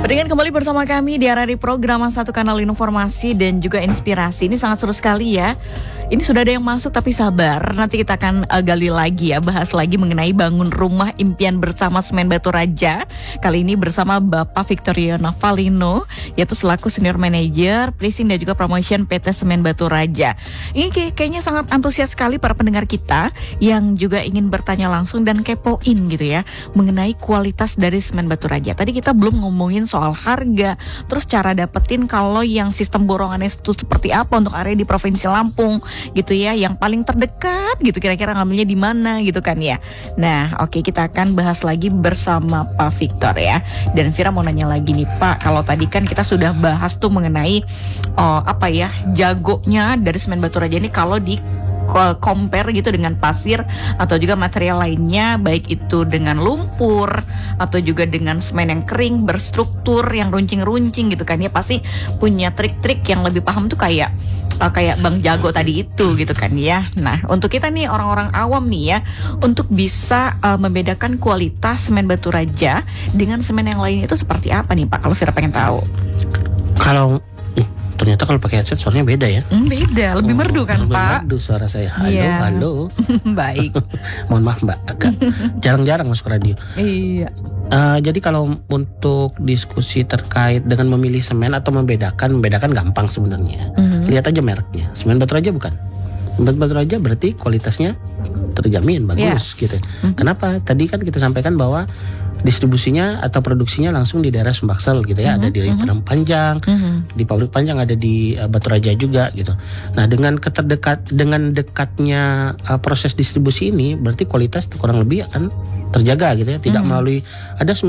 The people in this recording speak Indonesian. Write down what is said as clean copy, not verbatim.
Dengan kembali bersama kami di RRI Program Satu Kanal Informasi dan juga Inspirasi. Ini sangat seru sekali ya. Ini sudah ada yang masuk tapi sabar. Nanti kita akan gali lagi ya, bahas lagi mengenai bangun rumah impian bersama Semen Batu Raja. Kali ini bersama Bapak Victorio Navalino, yaitu selaku Senior Manager Pricing dan juga Promotion PT Semen Batu Raja. Ini kayaknya sangat antusias sekali para pendengar kita yang juga ingin bertanya langsung dan kepoin gitu ya mengenai kualitas dari Semen Batu Raja. Tadi kita belum ngomongin soal harga, terus cara dapetin kalau yang sistem borongannya itu seperti apa untuk area di Provinsi Lampung gitu ya, yang paling terdekat gitu, kira-kira ngambilnya di mana gitu kan ya. Nah, oke, kita akan bahas lagi bersama Pak Victor ya. Dan Vira mau nanya lagi nih Pak, kalau tadi kan kita sudah bahas tuh mengenai jagonya dari Semen Batu Raja ini kalau di compare gitu dengan pasir atau juga material lainnya, baik itu dengan lumpur atau juga dengan semen yang kering berstruktur yang runcing-runcing gitu kan ya, pasti punya trik-trik yang lebih paham tuh kayak Bang Jago tadi itu gitu kan ya. Nah, untuk kita nih orang-orang awam nih ya, untuk bisa membedakan kualitas Semen Batu Raja dengan semen yang lain itu seperti apa nih Pak, kalau Vira pengen tahu? Kalau ternyata kalau pakai headset suaranya beda ya? Beda, lebih merdu kan lebih Pak? Merdu suara saya. Halo, yeah. Halo. Baik. Mohon maaf Mbak, agak jarang-jarang masuk radio. Iya. Jadi kalau untuk diskusi terkait dengan memilih semen atau membedakan gampang sebenarnya. Lihat aja mereknya. Semen Batu Raja bukan? Semen Batu Raja berarti kualitasnya terjamin bagus gitu. Kenapa? Tadi kan kita sampaikan bahwa distribusinya atau produksinya langsung di daerah Sumbaksel gitu ya, ada di Padang Panjang, di pabrik Panjang, ada di Batu Raja juga gitu. Nah, dengan dekatnya proses distribusi ini berarti kualitas kurang lebih akan terjaga gitu ya, tidak melalui ada